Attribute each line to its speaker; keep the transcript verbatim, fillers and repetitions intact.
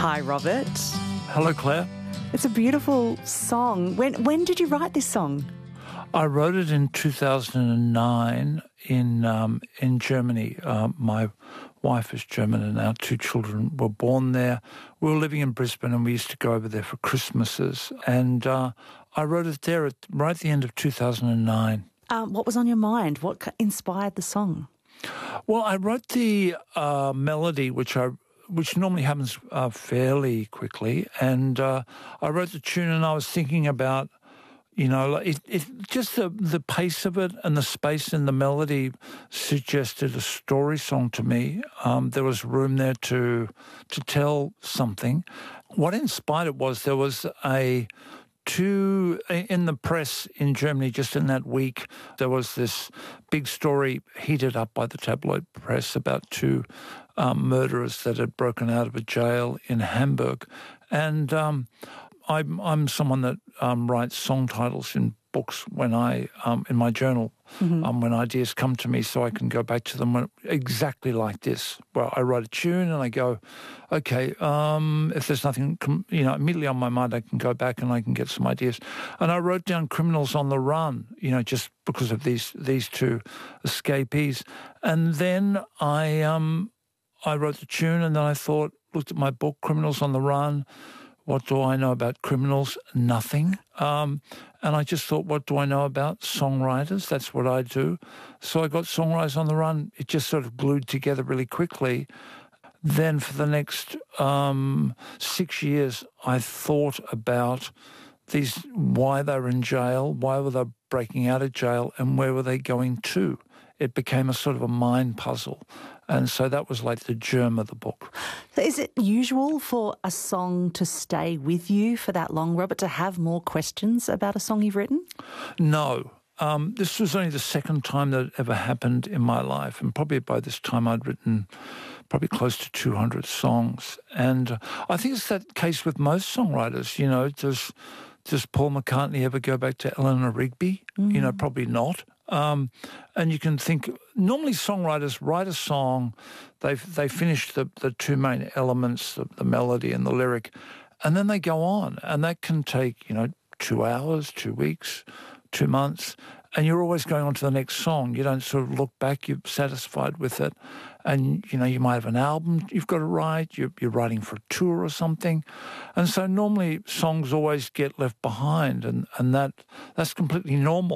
Speaker 1: Hi, Robert.
Speaker 2: Hello, Claire.
Speaker 1: It's a beautiful song. When when did you write this song?
Speaker 2: I wrote it in two thousand nine in um, in Germany. Uh, my wife is German and our two children were born there. We were living in Brisbane and we used to go over there for Christmases. And uh, I wrote it there at, right at the end of two thousand nine.
Speaker 1: Um, what was on your mind? What inspired the song?
Speaker 2: Well, I wrote the uh, melody, which I which normally happens uh, fairly quickly, and uh, I wrote the tune, and I was thinking about, you know, it, it just the the pace of it and the space in the melody suggested a story song to me. Um, there was room there to to tell something. What inspired it was there was a two in the press in Germany just in that week. There was this big story heated up by the tabloid press about two um, murderers that had broken out of a jail in Hamburg, and um, I'm I'm someone that um, writes song titles in books when I um, in my journal mm-hmm. um, when ideas come to me, so I can go back to them when, exactly like this. Well, I write a tune and I go, okay, um, if there's nothing, you know, immediately on my mind, I can go back and I can get some ideas. And I wrote down Criminals on the Run, you know, just because of these these two escapees. And then I um I wrote the tune, and then I thought, looked at my book, Criminals on the Run. What do I know about criminals? Nothing. Um, and I just thought, what do I know about songwriters? That's what I do. So I got Songwriters on the Run. It just sort of glued together really quickly. Then for the next um, six years, I thought about these, why they were in jail, why were they breaking out of jail, and where were they going to? It became a sort of a mind puzzle. And so that was like the germ of the book.
Speaker 1: Is it usual for a song to stay with you for that long, Robert, to have more questions about a song you've written?
Speaker 2: No. Um, this was only the second time that it ever happened in my life. And probably by this time I'd written probably close to two hundred songs. And uh, I think it's that case with most songwriters. You know, does, does Paul McCartney ever go back to Eleanor Rigby? Mm. You know, probably not. Um, and you can think, normally songwriters write a song, they they finish the, the two main elements, the, the melody and the lyric, and then they go on. And that can take, you know, two hours, two weeks, two months, and you're always going on to the next song. You don't sort of look back, you're satisfied with it. And, you know, you might have an album you've got to write, you're, you're writing for a tour or something. And so normally songs always get left behind, and, and that that's completely normal.